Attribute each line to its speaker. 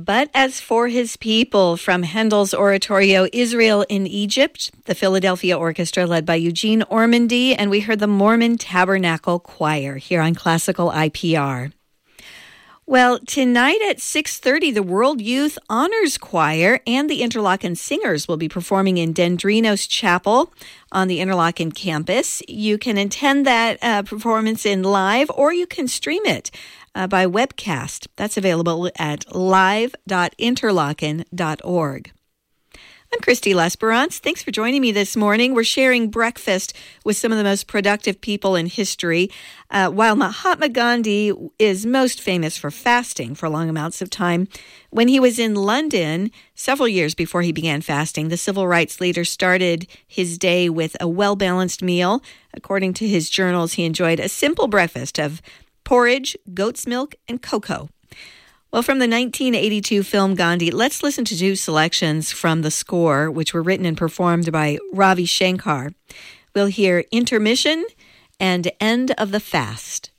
Speaker 1: But as for his people, from Handel's oratorio Israel in Egypt, the Philadelphia Orchestra led by Eugene Ormandy, and we heard the Mormon Tabernacle Choir here on Classical IPR. Well, tonight at 6:30, the World Youth Honors Choir and the Interlochen Singers will be performing in Dendrinos Chapel on the Interlochen campus. You can attend that performance in live, or you can stream it by webcast. That's available at live.interlochen.org. I'm Christy Lesperance. Thanks for joining me this morning. We're sharing breakfast with some of the most productive people in history. While Mahatma Gandhi is most famous for fasting for long amounts of time, when he was in London several years before he began fasting, the civil rights leader started his day with a well-balanced meal. According to his journals, he enjoyed a simple breakfast of porridge, goat's milk, and cocoa. Well, from the 1982 film Gandhi, let's listen to two selections from the score, which were written and performed by Ravi Shankar. We'll hear Intermission and End of the Fast.